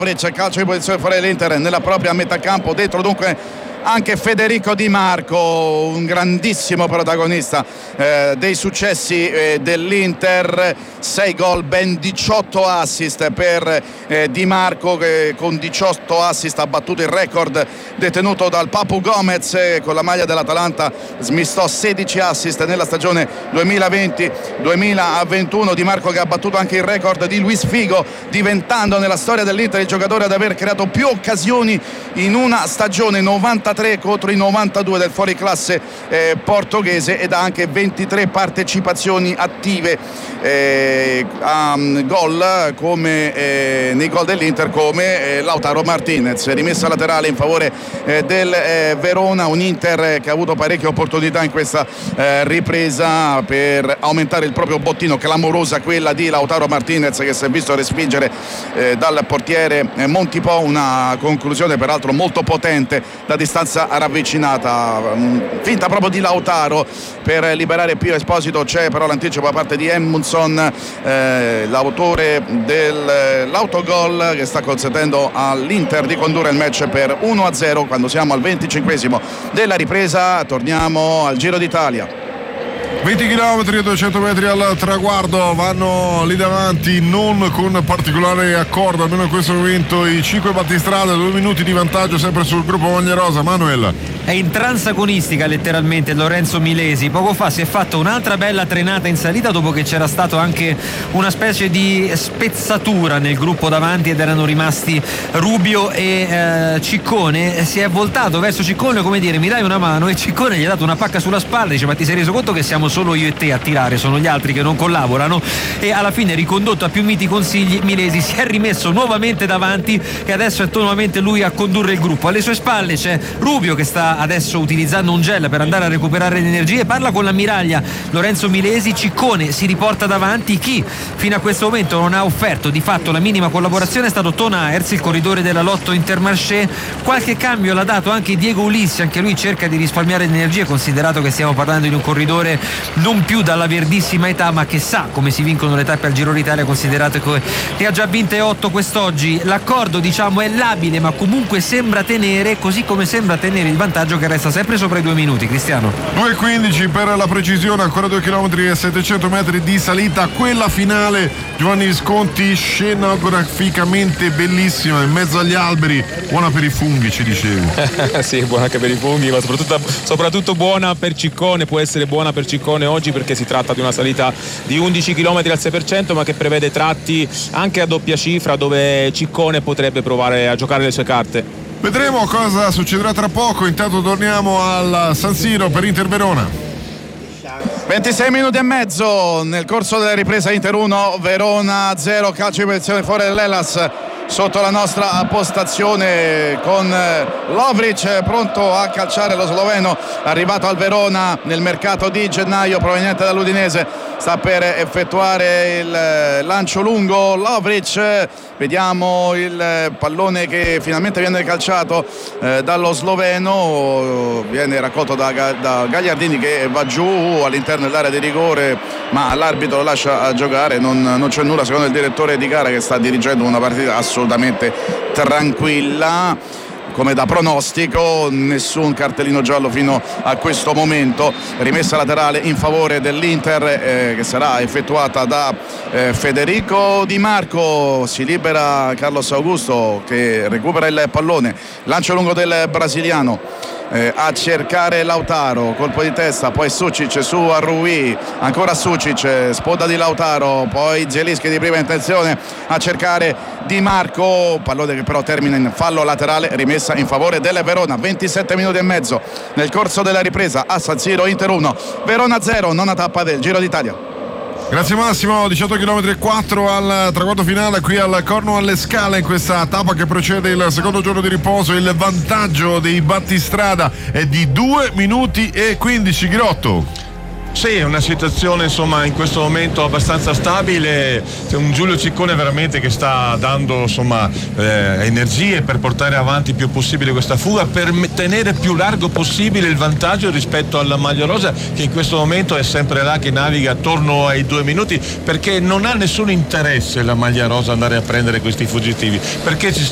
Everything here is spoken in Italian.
calcio di posizione fuori dell'Inter nella propria metà campo, dentro dunque anche Federico Di Marco, un grandissimo protagonista dei successi dell'Inter. 6 gol, ben 18 assist per Di Marco, che con 18 assist ha battuto il record detenuto dal Papu Gomez, con la maglia dell'Atalanta smistò 16 assist nella stagione 2020-2021. Di Marco che ha battuto anche il record di Luis Figo, diventando nella storia dell'Inter il giocatore ad aver creato più occasioni in una stagione, 93 contro i 92 del fuoriclasse portoghese, ed ha anche 23 partecipazioni attive a gol come nei gol dell'Inter, come Lautaro Martinez. Rimessa laterale in favore del Verona, un Inter che ha avuto parecchie opportunità in questa ripresa per aumentare il proprio bottino, clamorosa quella di Lautaro Martinez, che si è visto respingere dal portiere Montipò, una conclusione peraltro molto potente da distanza ravvicinata, finta proprio di Lautaro per liberare Pio Esposito. C'è però l'anticipo da parte di Edmundson, l'autore dell'autogol, che sta consentendo all'Inter di condurre il match per 1-0 quando siamo al 25esimo della ripresa. Torniamo al Giro d'Italia. 20 km e 200 metri al traguardo, vanno lì davanti non con particolare accordo, almeno in questo momento, i 5 battistrada, 2 minuti di vantaggio sempre sul gruppo Magnarosa. Manuel. È in trance agonistica letteralmente Lorenzo Milesi. Poco fa si è fatto un'altra bella trenata in salita dopo che c'era stato anche una specie di spezzatura nel gruppo davanti ed erano rimasti Rubio e Ciccone. Si è voltato verso Ciccone come dire: mi dai una mano, e Ciccone gli ha dato una pacca sulla spalla, dice: ma ti sei reso conto che siamo solo io e te a tirare, sono gli altri che non collaborano? E alla fine, ricondotto a più miti consigli, Milesi si è rimesso nuovamente davanti e adesso è nuovamente lui a condurre il gruppo. Alle sue spalle c'è Rubio che sta adesso utilizzando un gel per andare a recuperare le energie, parla con l'ammiraglia Lorenzo Milesi. Ciccone si riporta davanti. Chi fino a questo momento non ha offerto di fatto la minima collaborazione è stato Ton Aers, il corridore della Lotto Intermarché. Qualche cambio l'ha dato anche Diego Ulissi, anche lui cerca di risparmiare energie, considerato che stiamo parlando di un corridore non più dalla verdissima età, ma che sa come si vincono le tappe al Giro d'Italia, considerato che ne ha già vinte 8 quest'oggi. L'accordo, diciamo, è labile, ma comunque sembra tenere, così come sembra tenere il vantaggio che resta sempre sopra i 2 minuti. Cristiano. 2:15 per la precisione, ancora 2 km e 700 metri di salita, quella finale. Giovanni Visconti, scenograficamente bellissima, in mezzo agli alberi, buona per i funghi, ci dicevi. Sì, buona anche per i funghi, ma soprattutto buona per Ciccone. Può essere buona per Ciccone oggi perché si tratta di una salita di 11 km al 6%, ma che prevede tratti anche a doppia cifra, dove Ciccone potrebbe provare a giocare le sue carte. Vedremo cosa succederà tra poco. Intanto torniamo al San Siro per Inter Verona. 26 minuti e mezzo nel corso della ripresa. Inter 1, Verona 0, calcio di posizione fuori dell'Hellas sotto la nostra postazione, con Lovric pronto a calciare, lo sloveno arrivato al Verona nel mercato di gennaio proveniente dall'Udinese, sta per effettuare il lancio lungo. Lovric, vediamo il pallone che finalmente viene calciato dallo sloveno, viene raccolto da Gagliardini che va giù all'interno dell'area di rigore, ma l'arbitro lo lascia giocare, non c'è nulla secondo il direttore di gara, che sta dirigendo una partita assolutamente tranquilla come da pronostico. Nessun cartellino giallo fino a questo momento. Rimessa laterale in favore dell'Inter che sarà effettuata da Federico Di Marco. Si libera Carlos Augusto che recupera il pallone, lancio lungo del brasiliano a cercare Lautaro, colpo di testa, poi Sucic su a Rui, ancora Sucic, sponda di Lautaro, poi Zielinski di prima intenzione a cercare Di Marco, pallone che però termina in fallo laterale, rimessa in favore delle Verona. 27 minuti e mezzo nel corso della ripresa a San Siro. Inter 1, Verona 0, nona tappa del Giro d'Italia. Grazie Massimo. 18 km e 4 al traguardo finale qui al Corno alle Scale, in questa tappa che precede il secondo giorno di riposo. Il vantaggio dei battistrada è di 2 minuti e 15. Ghirotto. Sì, è una situazione insomma in questo momento abbastanza stabile. C'è un Giulio Ciccone veramente che sta dando energie per portare avanti il più possibile questa fuga, per tenere più largo possibile il vantaggio rispetto alla maglia rosa, che in questo momento è sempre là che naviga attorno ai 2 minuti, perché non ha nessun interesse la maglia rosa andare a prendere questi fuggitivi, perché